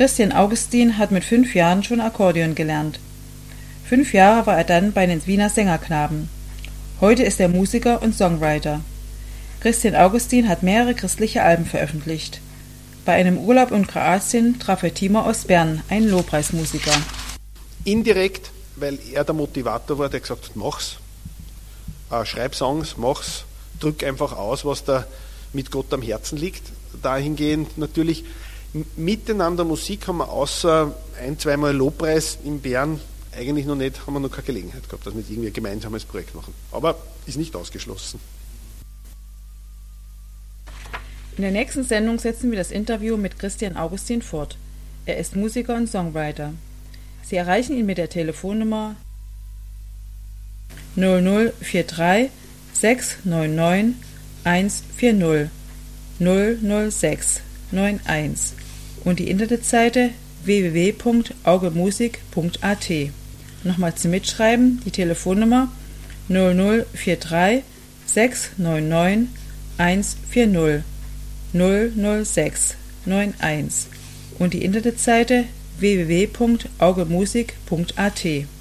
Christian Augustin hat mit 5 Jahren schon Akkordeon gelernt. 5 Jahre war er dann bei den Wiener Sängerknaben. Heute ist er Musiker und Songwriter. Christian Augustin hat mehrere christliche Alben veröffentlicht. Bei einem Urlaub in Kroatien traf er Timo aus Bern, einen Lobpreismusiker. Indirekt, weil er der Motivator war, der gesagt hat, mach's. Schreib Songs, mach's. Drück einfach aus, was da mit Gott am Herzen liegt. Dahingehend natürlich miteinander Musik haben wir außer 1-2 Mal Lobpreis in Bern eigentlich noch nicht, haben wir noch keine Gelegenheit gehabt, dass wir irgendwie ein gemeinsames Projekt machen. Aber ist nicht ausgeschlossen. In der nächsten Sendung setzen wir das Interview mit Christian Augustin fort. Er ist Musiker und Songwriter. Sie erreichen ihn mit der Telefonnummer 0043 699 140 006 91 und die Internetseite www.augemusik.at. Nochmal zum Mitschreiben die Telefonnummer 0043 699 140 006 91 und die Internetseite www.augemusik.at.